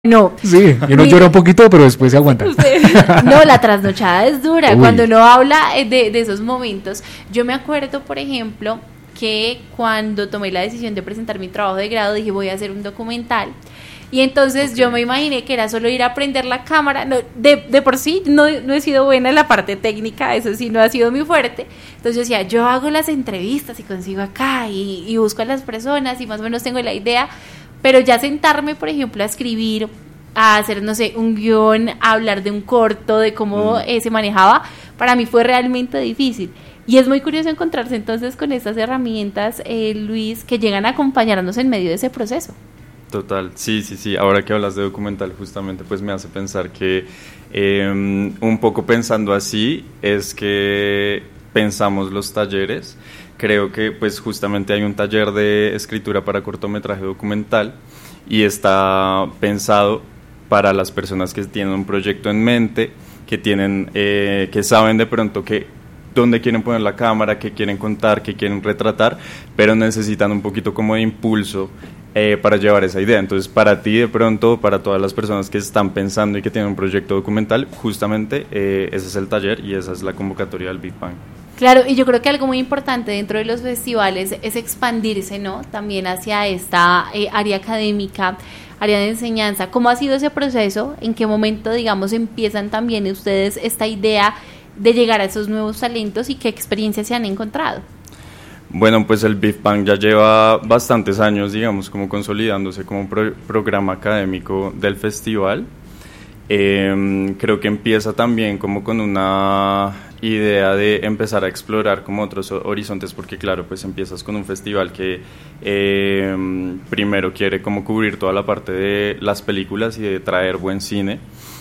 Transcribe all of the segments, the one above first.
No, Sí, y uno llora un poquito, pero después se aguanta. no, la trasnochada es dura. Uy. Cuando uno habla de esos momentos, yo me acuerdo, por ejemplo, que cuando tomé la decisión de presentar mi trabajo de grado, dije voy a hacer un documental. Y entonces yo me imaginé que era solo ir a prender la cámara. No, de por sí no he sido buena en la parte técnica, eso sí no ha sido muy fuerte. Entonces yo decía, yo hago las entrevistas y consigo acá y busco a las personas y más o menos tengo la idea. Pero ya sentarme, por ejemplo, a escribir, a hacer, no sé, un guión, a hablar de un corto, de cómo se manejaba, para mí fue realmente difícil. Y es muy curioso encontrarse entonces con estas herramientas, Luis, que llegan a acompañarnos en medio de ese proceso. Total, sí. Ahora que hablas de documental, justamente pues me hace pensar que un poco pensando así es que pensamos los talleres. Creo que pues justamente hay un taller de escritura para cortometraje documental y está pensado para las personas que tienen un proyecto en mente, que tienen, que saben de pronto que dónde quieren poner la cámara, qué quieren contar, qué quieren retratar, pero necesitan un poquito como de impulso para llevar esa idea. Entonces, para ti de pronto, para todas las personas que están pensando y que tienen un proyecto documental, justamente ese es el taller y esa es la convocatoria del Big Bang. Claro, y yo creo que algo muy importante dentro de los festivales es expandirse, ¿no? También hacia esta área académica, área de enseñanza. ¿Cómo ha sido ese proceso? ¿En qué momento, digamos, empiezan también ustedes esta idea de llegar a esos nuevos talentos y qué experiencias se han encontrado? Bueno, pues el Big Bang ya lleva bastantes años, digamos, como consolidándose como programa académico del festival. Creo que empieza también como con una idea de empezar a explorar como otros horizontes, porque claro, pues empiezas con un festival que primero quiere como cubrir toda la parte de las películas y de traer buen cine.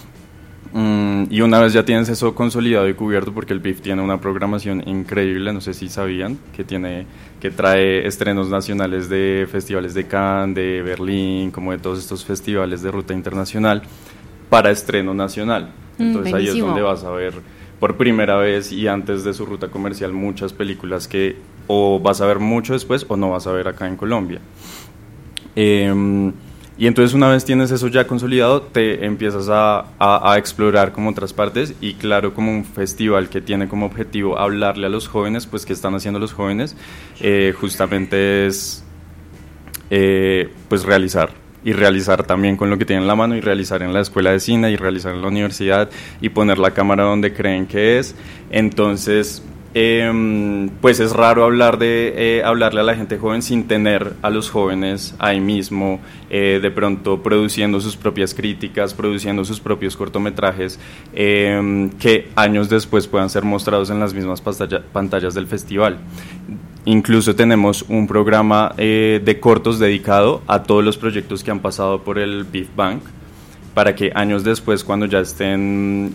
Y una vez ya tienes eso consolidado y cubierto, porque el BIF tiene una programación increíble, no sé si sabían, que trae estrenos nacionales de festivales de Cannes, de Berlín, como de todos estos festivales de ruta internacional para estreno nacional. Entonces ahí es donde vas a ver por primera vez y antes de su ruta comercial muchas películas que o vas a ver mucho después o no vas a ver acá en Colombia. Y entonces una vez tienes eso ya consolidado, te empiezas a explorar como otras partes, y claro, como un festival que tiene como objetivo hablarle a los jóvenes, pues ¿qué están haciendo los jóvenes? Justamente es pues realizar también con lo que tienen en la mano, y realizar en la escuela de cine, y realizar en la universidad, y poner la cámara donde creen que es. Entonces pues es raro hablarle a la gente joven sin tener a los jóvenes ahí mismo, de pronto produciendo sus propias críticas, produciendo sus propios cortometrajes, que años después puedan ser mostrados en las mismas pantallas del festival. Incluso tenemos un programa de cortos dedicado a todos los proyectos que han pasado por el Big Bang, para que años después, cuando ya estén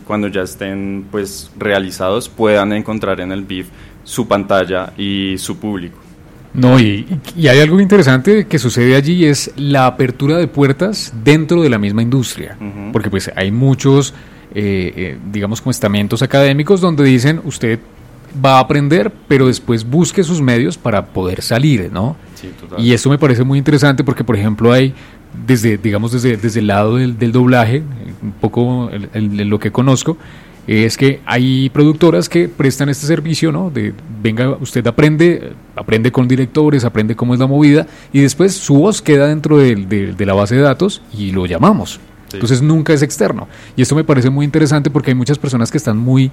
pues realizados, puedan encontrar en el BIF su pantalla y su público. No, y hay algo interesante que sucede allí, es la apertura de puertas dentro de la misma industria, porque pues hay muchos, digamos, como estamentos académicos donde dicen, usted va a aprender, pero después busque sus medios para poder salir, ¿no? Sí, total. Y esto me parece muy interesante porque, por ejemplo, hay desde el lado del doblaje, un poco lo que conozco, es que hay productoras que prestan este servicio, ¿no? De venga, usted aprende con directores, aprende cómo es la movida, y después su voz queda dentro de la base de datos y lo llamamos. Sí. Entonces nunca es externo. Y esto me parece muy interesante porque hay muchas personas que están muy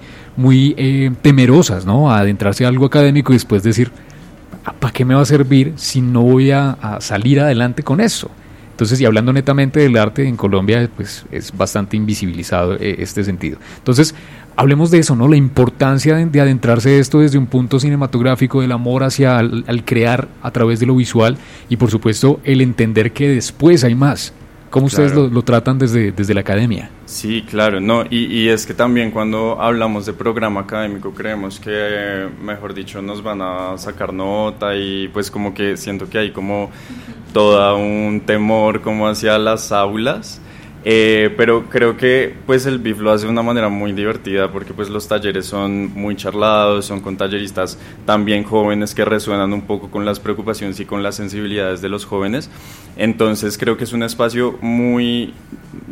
temerosas, ¿no? A adentrarse a algo académico y después decir, ¿para qué me va a servir si no voy a salir adelante con eso? Entonces, y hablando netamente del arte en Colombia, pues es bastante invisibilizado este sentido. Entonces, hablemos de eso, ¿no? La importancia de adentrarse esto desde un punto cinematográfico, del amor hacia al crear a través de lo visual, y por supuesto el entender que después hay más. ¿Cómo ustedes lo tratan desde la academia? Sí, claro, no, y es que también cuando hablamos de programa académico creemos que, mejor dicho, nos van a sacar nota, y pues como que siento que hay como todo un temor como hacia las aulas, Pero creo que pues el BIF lo hace de una manera muy divertida porque pues los talleres son muy charlados, son con talleristas también jóvenes que resuenan un poco con las preocupaciones y con las sensibilidades de los jóvenes. Entonces creo que es un espacio muy